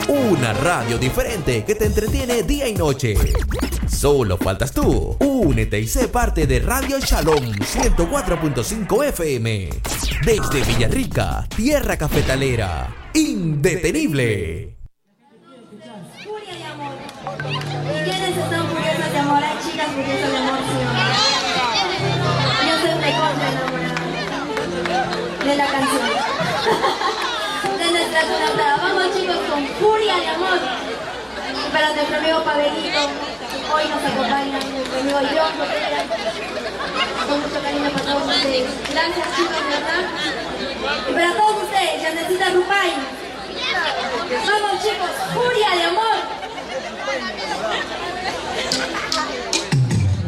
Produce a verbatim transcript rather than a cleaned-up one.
Una radio diferente que te entretiene día y noche. Solo faltas tú. Únete y sé parte de Radio Shalom ciento cuatro punto cinco F M. Desde Villarrica, tierra cafetalera. Indetenible. Furia y amor. ¿Y quiénes están furiosas de amor? Hay chicas furiosas de amor, ¿sí o no? Yo soy recontra enamorada de la canción. De nuestra cantada. Vamos, chicos, con Furia y amor. Y para nuestro amigo Pavelito, hoy nos acompaña nuestro amigo John. Con mucho cariño para todos ustedes. Gracias, chicos, de verdad. Y para todos ustedes, ya necesita Rupay. Vamos, chicos, Furia de amor.